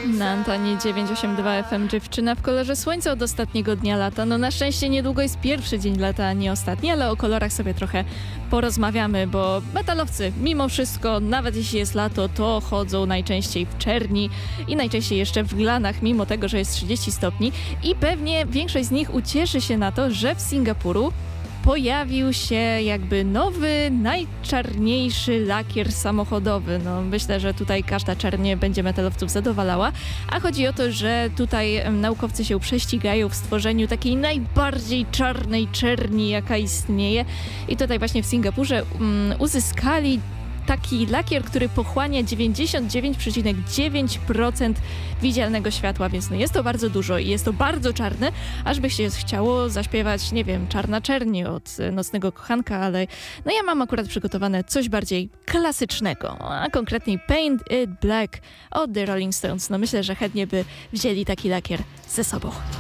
Na antenie 982 FM dziewczyna w kolorze słońca od ostatniego dnia lata. No na szczęście niedługo jest pierwszy dzień lata, a nie ostatni, ale o kolorach sobie trochę porozmawiamy, bo metalowcy mimo wszystko, nawet jeśli jest lato, to chodzą najczęściej w czerni i najczęściej jeszcze w glanach, mimo tego, że jest 30 stopni i pewnie większość z nich ucieszy się na to, że w Singapuru pojawił się jakby nowy, najczarniejszy lakier samochodowy. No, myślę, że tutaj każda czernie będzie metalowców zadowalała, a chodzi o to, że tutaj naukowcy się prześcigają w stworzeniu takiej najbardziej czarnej czerni, jaka istnieje. I tutaj właśnie w Singapurze uzyskali taki lakier, który pochłania 99,9% widzialnego światła, więc no jest to bardzo dużo i jest to bardzo czarne, aż by się chciało zaśpiewać, nie wiem, Czarna Czerni od Nocnego Kochanka, ale no ja mam akurat przygotowane coś bardziej klasycznego, a konkretniej Paint It Black od The Rolling Stones. No myślę, że chętnie by wzięli taki lakier ze sobą.